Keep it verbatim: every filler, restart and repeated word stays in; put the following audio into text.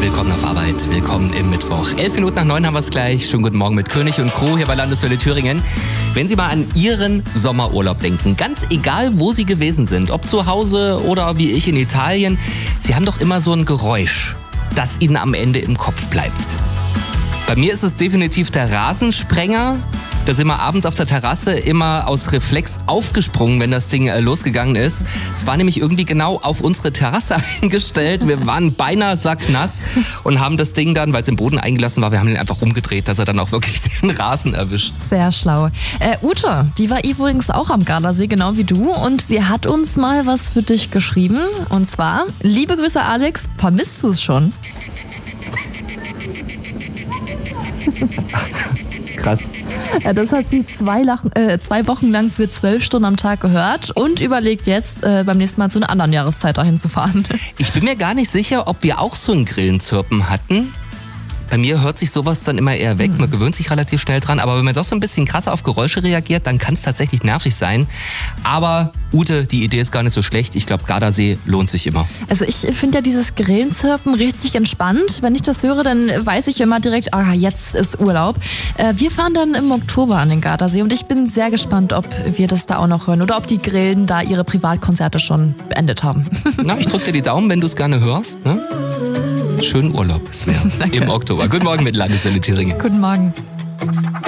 Willkommen auf Arbeit, willkommen im Mittwoch. Elf Minuten nach neun haben wir es gleich. Schönen guten Morgen mit König und Crew hier bei Landeswelle Thüringen. Wenn Sie mal an Ihren Sommerurlaub denken, ganz egal, wo Sie gewesen sind, ob zu Hause oder wie ich in Italien, Sie haben doch immer so ein Geräusch, das Ihnen am Ende im Kopf bleibt. Bei mir ist es definitiv der Rasensprenger. Da sind wir abends auf der Terrasse immer aus Reflex aufgesprungen, wenn das Ding losgegangen ist. Es war nämlich irgendwie genau auf unsere Terrasse eingestellt. Wir waren beinahe sacknass und haben das Ding dann, weil es im Boden eingelassen war, wir haben den einfach umgedreht, dass er dann auch wirklich den Rasen erwischt. Sehr schlau. Äh, Ute, die war übrigens auch am Gardasee, genau wie du. Und sie hat uns mal was für dich geschrieben. Und zwar, liebe Grüße Alex, vermisst du es schon? Krass. Ja, das hat sie zwei, Lachen, äh, zwei Wochen lang für zwölf Stunden am Tag gehört und überlegt jetzt, äh, beim nächsten Mal zu einer anderen Jahreszeit dahin zu fahren. Ich bin mir gar nicht sicher, ob wir auch so ein Grillenzirpen hatten. Bei mir hört sich sowas dann immer eher weg, man gewöhnt sich relativ schnell dran, aber wenn man doch so ein bisschen krasser auf Geräusche reagiert, dann kann es tatsächlich nervig sein. Aber Ute, die Idee ist gar nicht so schlecht, ich glaube Gardasee lohnt sich immer. Also ich finde ja dieses Grillenzirpen richtig entspannt. Wenn ich das höre, dann weiß ich immer direkt, ah, jetzt ist Urlaub. Äh, wir fahren dann im Oktober an den Gardasee und ich bin sehr gespannt, ob wir das da auch noch hören oder ob die Grillen da ihre Privatkonzerte schon beendet haben. Na, ich drücke dir die Daumen, wenn du es gerne hörst, ne? Schönen Urlaub, Svea, im Oktober. Guten Morgen mit Landeswelle Thüringen. Guten Morgen.